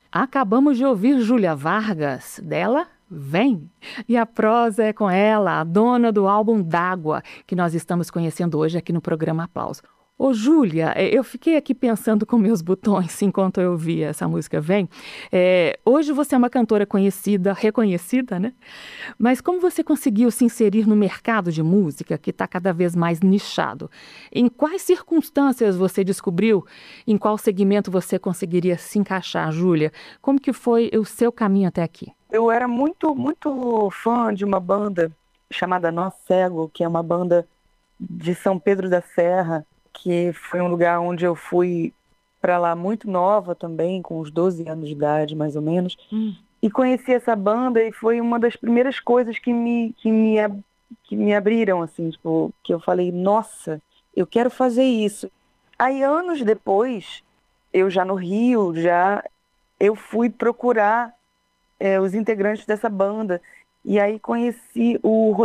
Acabamos de ouvir Júlia Vargas, dela Vem. E a prosa é com ela, a dona do álbum D'Água, que nós estamos conhecendo hoje aqui no programa Aplauso. Ô, Júlia, eu fiquei aqui pensando com meus botões enquanto eu via essa música Vem. Hoje você é uma cantora conhecida, reconhecida, né? Mas como você conseguiu se inserir no mercado de música, que está cada vez mais nichado? Em quais circunstâncias você descobriu em qual segmento você conseguiria se encaixar, Júlia? Como que foi o seu caminho até aqui? Eu era muito fã de uma banda chamada Nó Cego, que é uma banda de São Pedro da Serra, que foi um lugar onde eu fui para lá muito nova também, com uns 12 anos de idade, mais ou menos. E conheci essa banda e foi uma das primeiras coisas que me abriram, assim, tipo, que eu falei, nossa, eu quero fazer isso. Aí, anos depois, eu já no Rio, eu fui procurar os integrantes dessa banda. E aí conheci o